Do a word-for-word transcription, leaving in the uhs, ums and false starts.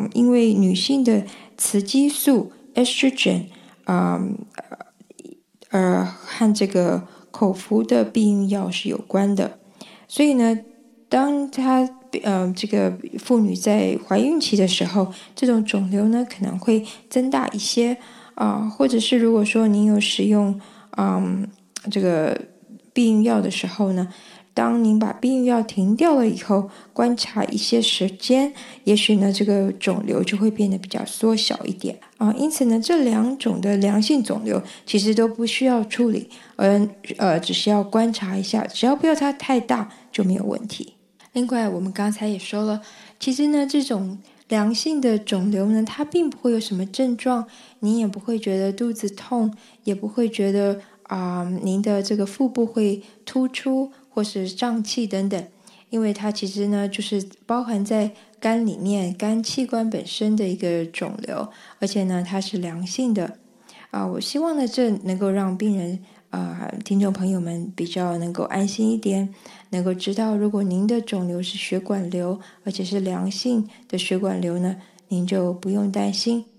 嗯，因为女性的雌激素 estrogen，嗯，呃，和这个口服的避孕药是有关的。所以呢，当她呃这个妇女在怀孕期的时候，这种肿瘤呢可能会增大一些啊、呃，或者是如果说您有使用嗯这个避孕药的时候呢，当您把避孕药停掉了以后，观察一些时间，也许呢这个肿瘤就会变得比较缩小一点啊。因此呢，这两种的良性肿瘤其实都不需要处理，而呃只是要观察一下，只要不要它太大就没有问题。另外，我们刚才也说了，其实呢这种良性的肿瘤呢，它并不会有什么症状，您也不会觉得肚子痛，也不会觉得啊、呃、您的这个腹部会突出或是胀气等等，因为它其实呢就是包含在肝里面，肝器官本身的一个肿瘤，而且呢它是良性的啊、呃。我希望呢这能够让病人啊、呃、听众朋友们比较能够安心一点，能够知道如果您的肿瘤是血管瘤，而且是良性的血管瘤呢，您就不用担心。